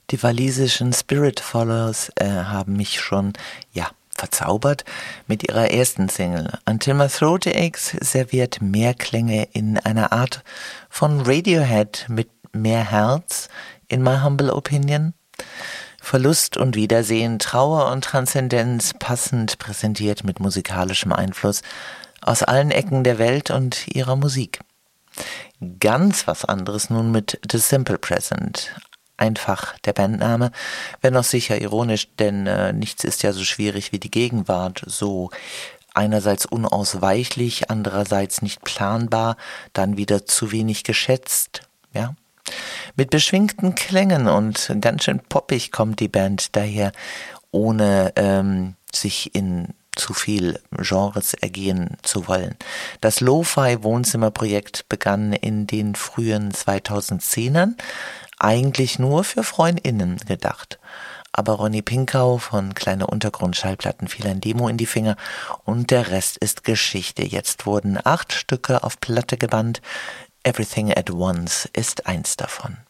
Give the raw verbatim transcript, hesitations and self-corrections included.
Die walisischen Spirit Followers äh, haben mich schon, ja, verzaubert mit ihrer ersten Single. Until My Throat Aches serviert mehr Klänge in einer Art von Radiohead mit mehr Herz, in my humble opinion. Verlust und Wiedersehen, Trauer und Transzendenz passend präsentiert mit musikalischem Einfluss aus allen Ecken der Welt und ihrer Musik. Ganz was anderes nun mit The Simple Present. Einfach der Bandname, wenn auch sicher ironisch, denn äh, nichts ist ja so schwierig wie die Gegenwart, so einerseits unausweichlich, andererseits nicht planbar, dann wieder zu wenig geschätzt, ja. Mit beschwingten Klängen und ganz schön poppig kommt die Band daher, ohne ähm, sich in zu viel Genres ergehen zu wollen. Das Lo-Fi-Wohnzimmerprojekt begann in den frühen zweitausendzehnern, eigentlich nur für FreundInnen gedacht. Aber Ronny Pinkau von Kleine Untergrund-Schallplatten fiel ein Demo in die Finger und der Rest ist Geschichte. Jetzt wurden acht Stücke auf Platte gebannt. Everything at Once ist eins davon.